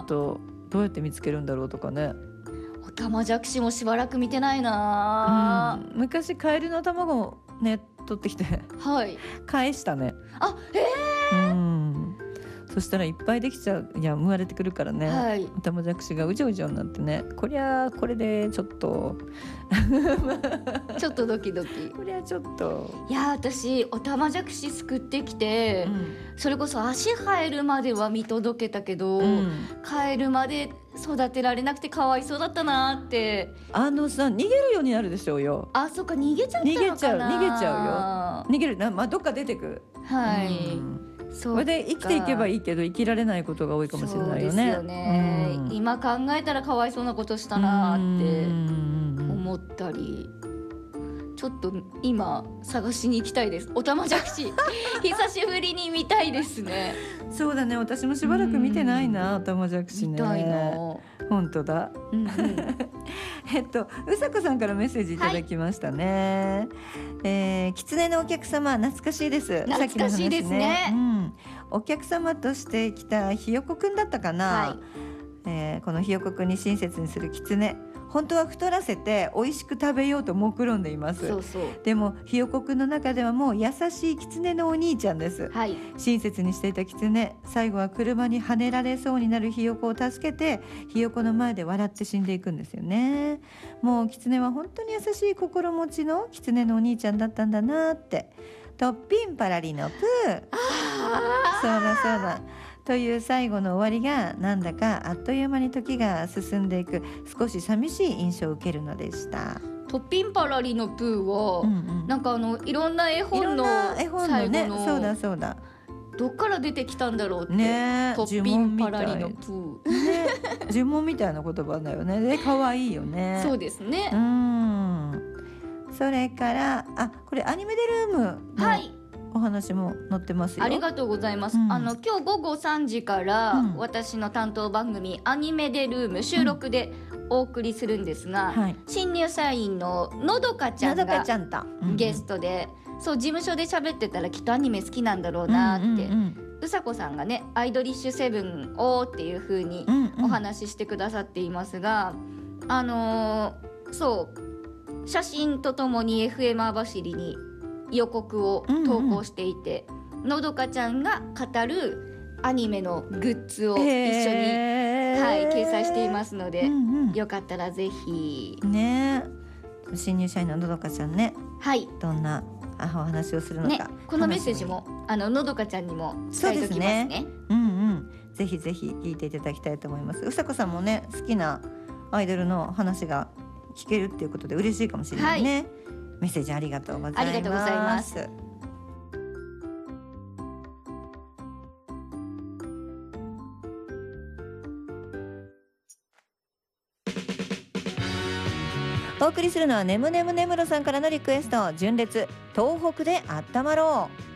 とどうやって見つけるんだろうとかね。 オタマジャクシもしばらく見てないな、 昔カエルの卵をね取ってきてはい返したね。 あ、 そしたらいっぱいできちゃう。いや生まれてくるからね、 はい、 オタマジャクシがうじょうじょになってね、こりゃこれでちょっとちょっとドキドキ。 こりゃちょっと、 いや私オタマジャクシ救ってきて、それこそ足生えるまでは見届けたけど、カエルまで育てられなくてかわいそうだったなって。 さ逃げるようになるでしょうよ。 あ、そっか、逃げちゃったのかな。 逃げちゃうよ。逃げるな、どっか出てく。 はい、 それで生きていけばいいけど生きられないことが多いかもしれないよね。 そうですよね、今考えたらかわいそうなことしたなって思ったり、ちょっと今探しに行きたいです。オタマジャクシ久しぶりに見たいですね。 そうだね、私もしばらく見てないな、オタマジャクシね。 見たいな。 本当だ。うさこさんからメッセージいただきましたね。狐のお客様懐かしいです。 懐かしいですね。 お客様として来たひよこくんだったかな。このひよこくんに親切にする狐、本当は太らせて美味しく食べようと目論んでいます。 そうそう。 でもひよこくんの中ではもう優しい狐のお兄ちゃんです。親切にしていた狐、最後は車にはねられそうになるひよこを助けて、ひよこの前で笑って死んでいくんですよね。もう狐は本当に優しい心持ちの狐のお兄ちゃんだったんだなって。トッピンパラリのプー。そうだそうだ。という最後の終わりがなんだかあっという間に時が進んでいく、少し寂しい印象を受けるのでした。 トッピンパラリのプーは、なんかいろんな絵本の最後の、 そうだそうだ、 どっから出てきたんだろうって、 ね、 トッピンパラリのプー、呪文みたいな言葉だよね。で可愛いよね。 そうですね。 それからこれアニメデルームのお話も載ってますよ。 ありがとうございます。今日午後3時から、私の担当番組アニメデルーム収録でお送りするんですが、新入社員ののどかちゃんがゲストで、そう事務所で喋ってたらきっとアニメ好きなんだろうなって、うさこさんがねアイドリッシュセブンをっていう風にお話ししてくださっていますが、そう写真とともに FM 網走に予告を投稿していて、のどかちゃんが語るアニメのグッズを一緒に、掲載していますので、よかったらぜひね。 新入社員ののどかちゃんね、どんなお話をするのか、 このメッセージものどかちゃんにも伝えておきますね。 ぜひぜひ聞いていただきたいと思います。うさこさんもね好きなアイドルの話が聞けるっていうことで嬉しいかもしれないね。メッセージありがとうございます。 ありがとうございます。 お送りするのはねむねむねむろさんからのリクエスト、純烈東北であったまろう。